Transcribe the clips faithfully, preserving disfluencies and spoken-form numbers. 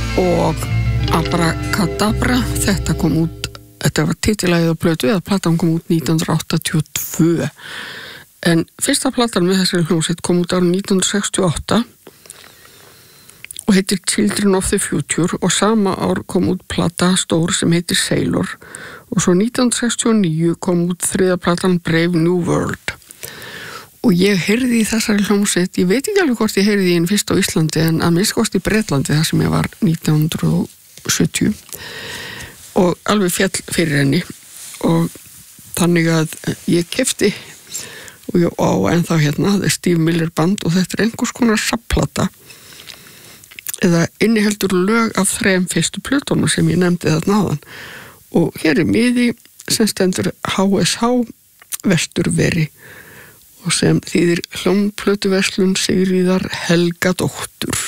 og Abracadabra, þetta kom út, þetta var titilagið á plötu eða platan kom út nítján hundruð áttatíu og tvö, en fyrsta platan með þessari hljómsveit kom út árið nítján hundruð sextíu og átta og heitir Children of the Future, og sama ár kom út plata stór sem heitir Sailor, og svo nítján hundruð sextíu og níu kom út þriðja platan Brave New World. Og ég heyrði í þessari hljómsveit, ég veit ekki alveg hvort ég heyrði í henni fyrst á Íslandi, en að minnst kosti í Bretlandi þar sem ég var nítján hundruð sjötíu, og alveg fjall fyrir henni, og þannig að ég keypti, og ég á ennþá hérna, það er Steve Miller Band, og þetta er einhvers konar safnplata, eða inniheldur lög af þrem fyrstu plötunum sem ég nefndi þarna áðan, og hér er miði sem stendur H S H Vesturveri, og sem þýðir Hljómplötuverslun Sigríðar Helgadóttur.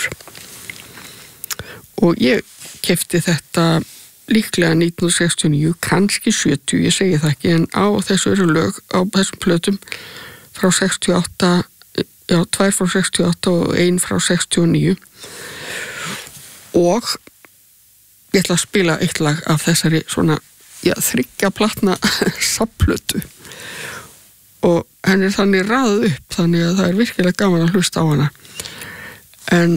Og ég keypti þetta líklega nítján hundruð sextíu og níu, kannski sjötíu, ég segi það ekki, en á þessu eru lög á þessum plötum frá sextíu og átta, já, tvær frá sextíu og átta og ein frá sextíu og níu, og ég ætla að spila eitt lag af þessari svona, já, þriggja platna safnplötu, og henni er þannig raðið upp, þannig að það er virkilega gaman að hlusta á hana. En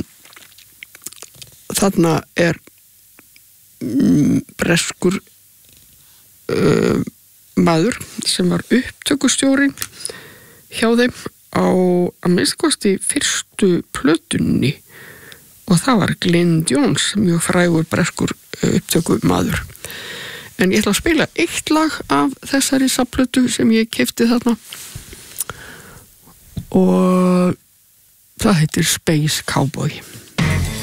þarna er mm, breskur uh, maður sem var upptökustjórinn hjá þeim á að minnsta kosti fyrstu plötunni, og það var Glyn Jones, mjög frægur breskur uh, upptökumaður. En ég ætla að spila eitt lag af þessari safnplötu sem ég keypti þarna, og það heitir Space Cowboy.